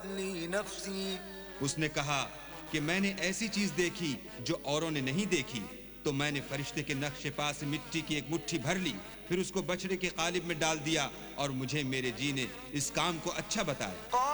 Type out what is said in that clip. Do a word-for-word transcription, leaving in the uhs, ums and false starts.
لي نفسي उसने कहा कि मैंने ऐसी चीज देखी जो औरों ने नहीं देखी, तो मैंने फरिश्ते के नक्शे पा से मिट्टी की एक मुट्ठी भर ली, फिर उसको बछड़े के कालिब में डाल दिया और मुझे मेरे जी ने इस काम को अच्छा बताया।